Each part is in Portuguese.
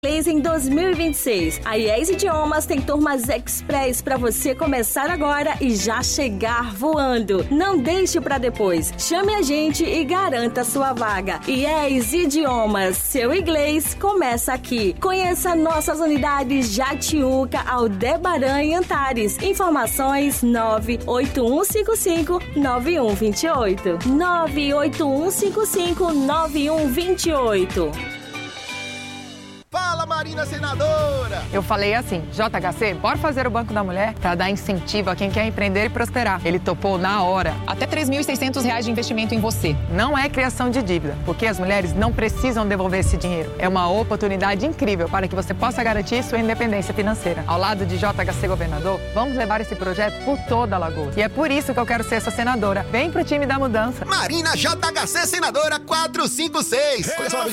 Inglês em 2026. A IES Idiomas tem turmas express para você começar agora e já chegar voando. Não deixe para depois. Chame a gente e garanta sua vaga. IES Idiomas, seu inglês começa aqui. Conheça nossas unidades Jatiuca, Aldebaran e Antares. Informações 98155-9128. 98155-9128. Fala, Marina Senadora! Eu falei assim, JHC, bora fazer o Banco da Mulher para dar incentivo a quem quer empreender e prosperar. Ele topou na hora. Até R$ 3.600 de investimento em você. Não é criação de dívida, porque as mulheres não precisam devolver esse dinheiro. É uma oportunidade incrível para que você possa garantir sua independência financeira. Ao lado de JHC Governador, vamos levar esse projeto por toda a Lagoa. E é por isso que eu quero ser essa senadora. Vem pro time da mudança. Marina JHC Senadora 456.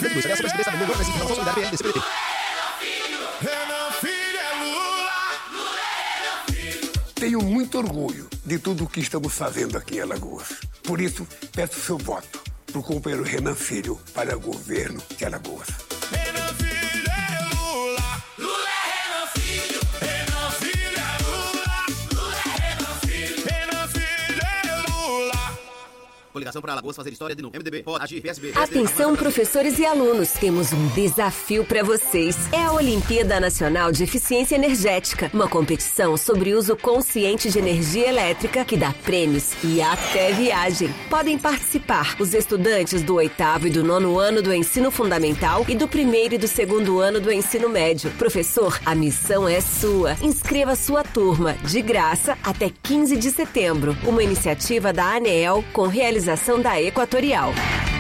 Tenho muito orgulho de tudo o que estamos fazendo aqui em Alagoas. Por isso, peço seu voto para o companheiro Renan Filho para o governo de Alagoas. Renan Filho é Lula, Lula é Renan Filho, Renan Filho é Lula, Lula é Renan Filho, Renan Filho é Lula. Coligação para Alagoas fazer história de novo. MDB, pode agir, PSB. Atenção, professores e alunos, temos um desafio para vocês. É a Olimpíada Nacional de Eficiência Energética, uma competição sobre uso consciente de energia elétrica que dá prêmios e até viagem. Podem participar os estudantes do 8º e do 9º ano do ensino fundamental e do 1º e do 2º ano do ensino médio. Professor, a missão é sua. Inscreva sua turma de graça até 15 de setembro. Uma iniciativa da ANEEL com realização da Equatorial.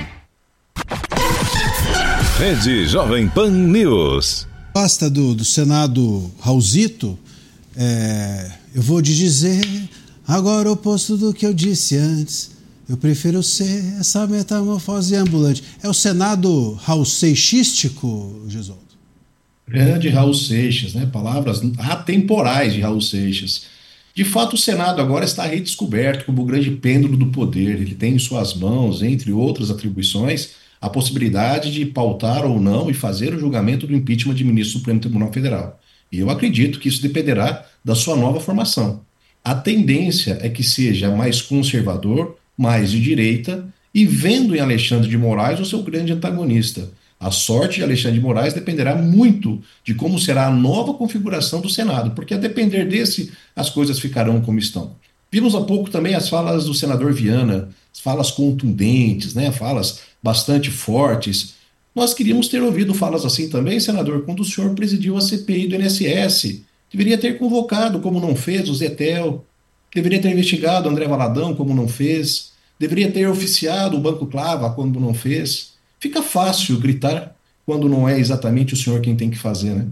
Rede Jovem Pan News. Pasta do Senado Raulzito, eu vou te dizer agora o oposto do que eu disse antes. Eu prefiro ser essa metamorfose ambulante. É o Senado Raul Seixístico, Gesualdo? Grande Raul Seixas, né? Palavras atemporais de Raul Seixas. De fato, o Senado agora está redescoberto como o grande pêndulo do poder. Ele tem em suas mãos, entre outras atribuições, a possibilidade de pautar ou não e fazer o julgamento do impeachment de ministro do Supremo Tribunal Federal. E eu acredito que isso dependerá da sua nova formação. A tendência é que seja mais conservador, mais de direita, e vendo em Alexandre de Moraes o seu grande antagonista. A sorte de Alexandre de Moraes dependerá muito de como será a nova configuração do Senado, porque a depender desse, as coisas ficarão como estão. Vimos há pouco também as falas do senador Viana, falas contundentes, né, falas bastante fortes. Nós queríamos ter ouvido falas assim também, senador, quando o senhor presidiu a CPI do INSS. Deveria ter convocado, como não fez, o Zetel. Deveria ter investigado o André Valadão, como não fez. Deveria ter oficiado o Banco Clava, quando não fez. Fica fácil gritar quando não é exatamente o senhor quem tem que fazer, né?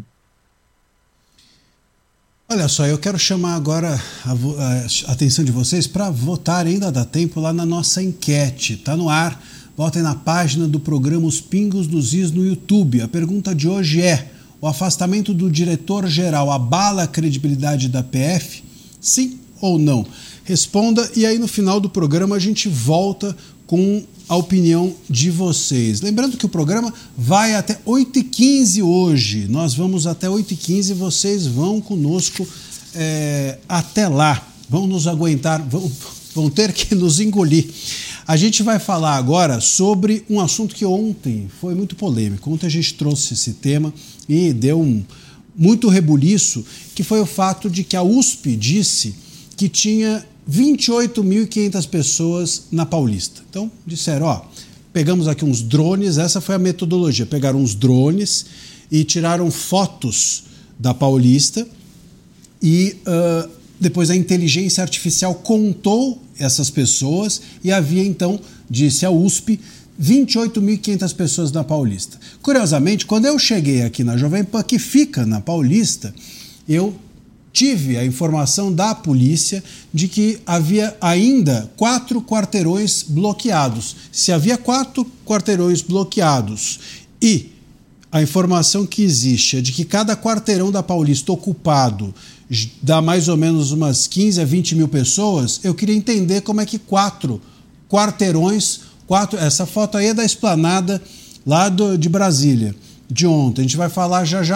Olha só, eu quero chamar agora a atenção de vocês para votar, ainda dá tempo, lá na nossa enquete. Está no ar, votem na página do programa Os Pingos dos Is no YouTube. A pergunta de hoje é: o afastamento do diretor-geral abala a credibilidade da PF? Sim ou não? Responda e aí no final do programa a gente volta com a opinião de vocês. Lembrando que o programa vai até 8h15 hoje. Nós vamos até 8h15 e vocês vão conosco até lá. Vão nos aguentar, vão ter que nos engolir. A gente vai falar agora sobre um assunto que ontem foi muito polêmico. Ontem a gente trouxe esse tema e deu muito rebuliço, que foi o fato de que a USP disse que tinha 28.500 pessoas na Paulista. Então, disseram, pegamos aqui uns drones, essa foi a metodologia, pegaram uns drones e tiraram fotos da Paulista e depois a inteligência artificial contou essas pessoas e havia, então, disse a USP, 28.500 pessoas na Paulista. Curiosamente, quando eu cheguei aqui na Jovem Pan, que fica na Paulista, eu tive a informação da polícia de que havia ainda 4 quarteirões bloqueados. Se havia 4 quarteirões bloqueados e a informação que existe é de que cada quarteirão da Paulista ocupado dá mais ou menos umas 15 a 20 mil pessoas, eu queria entender como é que 4 quarteirões, essa foto aí é da Esplanada lá de Brasília. de ontem. A gente vai falar já